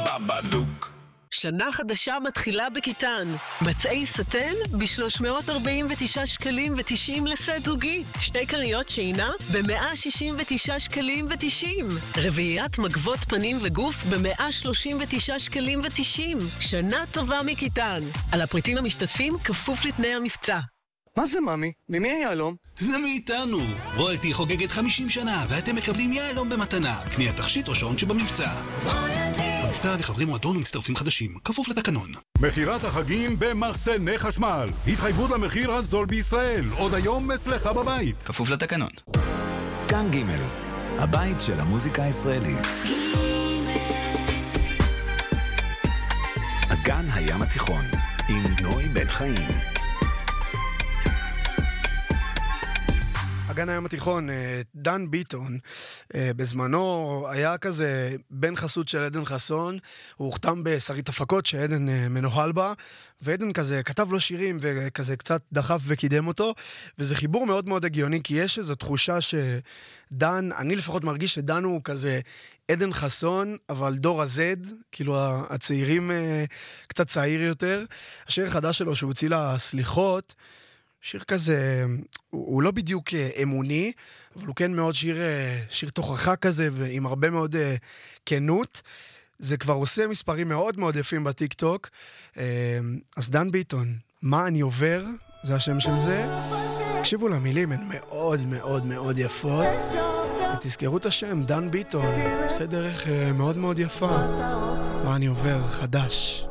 בבלוק. שנה חדשה מתחילה בכיתן. מצעי סטן ב-349 שקלים ו90 לסט זוגי. שתי קריות שינה ב-169 שקלים ו90. רביעיית מגבות פנים וגוף ב-139 שקלים ו90. שנה טובה מכיתן. על הפריטים המשתתפים כפוף לתנאי המבצע. מה זה ממי? ממי היהלום? זה מאיתנו. רויאלטי חוגגת 50 שנה ואתם מקבלים יהלום במתנה. קניית תכשיט או שעון שבמבצע. המבצע לחברים מועדון ומצטרפים חדשים, כפוף לתקנון. מחירת החגים במחסני חשמל. התחייבות למחיר הזול בישראל. עוד היום אצלך בבית. כפוף לתקנון. כאן ג' הבית של המוזיקה הישראלית. אגן הים התיכון עם נוי בן חיים. אגן הים התיכון, דן ביטון, בזמנו היה כזה בן חסות של עדן חסון, הוא הוכתם בשרית הפקות שעדן מנוהל בה, ועדן כזה כתב לו שירים וכזה קצת דחף וקידם אותו, וזה חיבור מאוד מאוד הגיוני, כי יש איזו תחושה שדן, אני לפחות מרגיש שדן הוא כזה עדן חסון, אבל דור הזד, כאילו הצעירים קצת צעיר יותר. השיר החדש שלו שהוא הוציא לה סליחות, שיר כזה, הוא לא בדיוק אמוני, אבל הוא כן מאוד שיר תוכחה כזה, ועם הרבה מאוד כנות. זה כבר עושה מספרים מאוד מאוד יפים בטיק טוק. אז דן ביטון, מה אני עובר? זה השם של זה. תקשיבו למילים, הן מאוד מאוד מאוד יפות. ותזכרו את השם, דן ביטון, עושה דרך מאוד מאוד יפה. מה אני עובר? חדש.